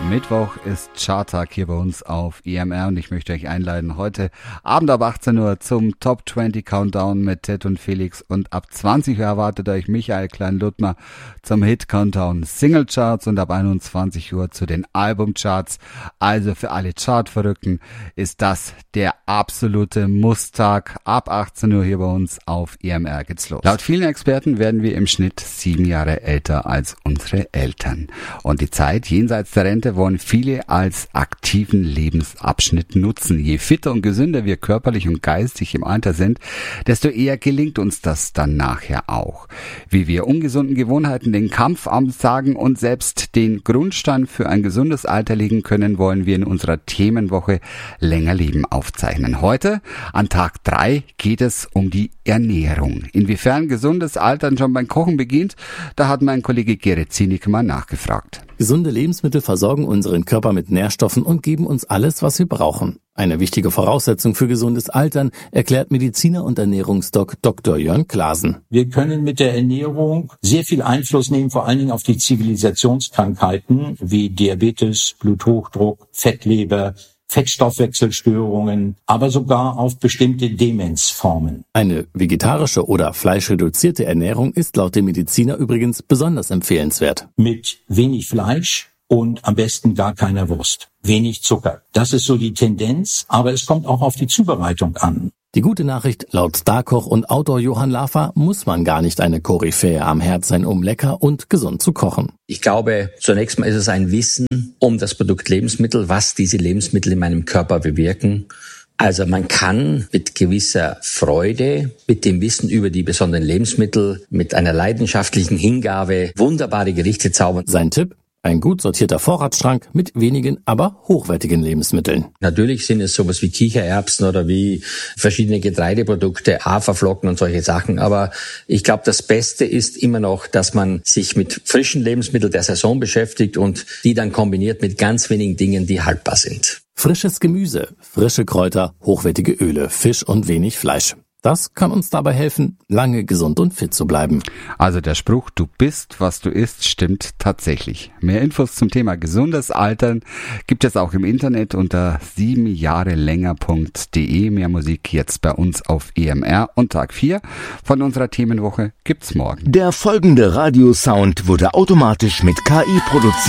Mittwoch ist Charttag hier bei uns auf EMR und ich möchte euch einladen, heute Abend ab 18 Uhr zum Top 20 Countdown mit Ted und Felix und ab 20 Uhr erwartet euch Michael Klein-Ludmer zum Hit Countdown Single Charts und ab 21 Uhr zu den Albumcharts. Also für alle Chartverrückten ist das der absolute Musstag. Ab 18 Uhr hier bei uns auf EMR geht's los. Laut vielen Experten werden wir im Schnitt 7 Jahre älter als unsere Eltern. Und die Zeit jenseits der Rente wollen viele als aktiven Lebensabschnitt nutzen. Je fitter und gesünder wir körperlich und geistig im Alter sind, desto eher gelingt uns das dann nachher auch. Wie wir ungesunden Gewohnheiten den Kampf absagen und selbst den Grundstein für ein gesundes Alter legen können, wollen wir in unserer Themenwoche Länger Leben aufzeichnen. Heute, an Tag 3, geht es um die Ernährung. Inwiefern gesundes Altern schon beim Kochen beginnt, da hat mein Kollege Gerrit Zienig mal nachgefragt. Gesunde Lebensmittel versorgen unseren Körper mit Nährstoffen und geben uns alles, was wir brauchen. Eine wichtige Voraussetzung für gesundes Altern, erklärt Mediziner und Ernährungsdoc Dr. Jörn Klaasen. Wir können mit der Ernährung sehr viel Einfluss nehmen, vor allen Dingen auf die Zivilisationskrankheiten wie Diabetes, Bluthochdruck, Fettleber, Fettstoffwechselstörungen, aber sogar auf bestimmte Demenzformen. Eine vegetarische oder fleischreduzierte Ernährung ist laut dem Mediziner übrigens besonders empfehlenswert. Mit wenig Fleisch und am besten gar keiner Wurst. Wenig Zucker. Das ist so die Tendenz, aber es kommt auch auf die Zubereitung an. Die gute Nachricht, laut Starkoch und Autor Johann Lafer muss man gar nicht eine Koryphäe am Herd sein, um lecker und gesund zu kochen. Ich glaube, zunächst mal ist es ein Wissen um das Produkt Lebensmittel, was diese Lebensmittel in meinem Körper bewirken. Also man kann mit gewisser Freude, mit dem Wissen über die besonderen Lebensmittel, mit einer leidenschaftlichen Hingabe wunderbare Gerichte zaubern. Sein Tipp? Ein gut sortierter Vorratsschrank mit wenigen, aber hochwertigen Lebensmitteln. Natürlich sind es sowas wie Kichererbsen oder wie verschiedene Getreideprodukte, Haferflocken und solche Sachen. Aber ich glaube, das Beste ist immer noch, dass man sich mit frischen Lebensmitteln der Saison beschäftigt und die dann kombiniert mit ganz wenigen Dingen, die haltbar sind. Frisches Gemüse, frische Kräuter, hochwertige Öle, Fisch und wenig Fleisch. Das kann uns dabei helfen, lange gesund und fit zu bleiben. Also der Spruch, du bist, was du isst, stimmt tatsächlich. Mehr Infos zum Thema gesundes Altern gibt es auch im Internet unter 7jahrelänger.de. Mehr Musik jetzt bei uns auf EMR und Tag 4 von unserer Themenwoche gibt's morgen. Der folgende Radiosound wurde automatisch mit KI produziert.